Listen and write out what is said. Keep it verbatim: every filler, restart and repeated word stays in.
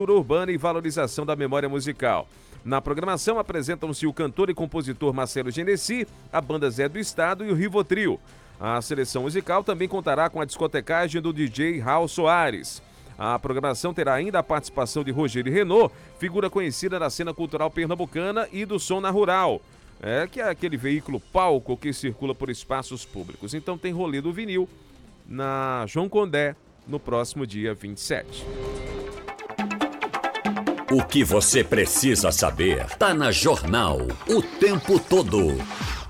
urbana e valorização da memória musical. Na programação apresentam-se o cantor e compositor Marcelo Genesi, a banda Zé do Estado e o Rivotril. A seleção musical também contará com a discotecagem do D J Raul Soares. A programação terá ainda a participação de Rogério Renault, figura conhecida da cena cultural pernambucana e do som na rural, é, que é aquele veículo palco que circula por espaços públicos. Então tem rolê do vinil na João Condé no próximo dia vinte e sete. O que você precisa saber tá na Jornal o tempo todo.